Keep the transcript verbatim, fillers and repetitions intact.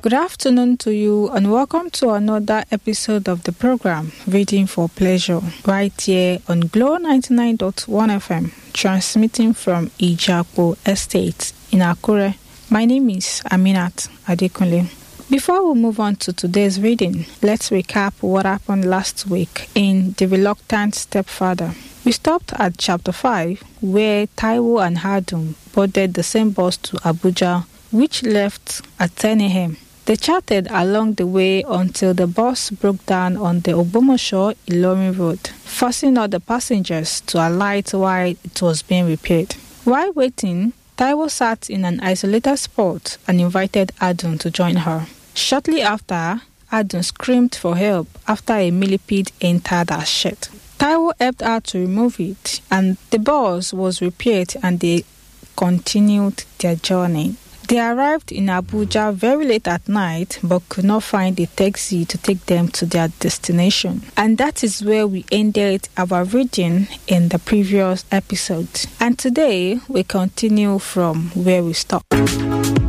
Good afternoon to you and welcome to another episode of the program Reading for Pleasure right here on Glow ninety-nine point one F M, transmitting from Ijapo Estate in Akure. My name is Aminat Adekunle. Before we move on to today's reading, let's recap what happened last week in The Reluctant Stepfather. We stopped at chapter five, where Taiwo and Adun boarded the same bus to Abuja, which left at ten a.m. They chatted along the way until the bus broke down on the Ogbomosho-Ilorin road, forcing all the passengers to alight while it was being repaired. While waiting, Taiwo sat in an isolated spot and invited Adun to join her. Shortly after, Adun screamed for help after a millipede entered her shed. Taiwo helped her to remove it, and the bus was repaired and they continued their journey. They arrived in Abuja very late at night but could not find a taxi to take them to their destination. And that is where we ended our reading in the previous episode. And today we continue from where we stopped.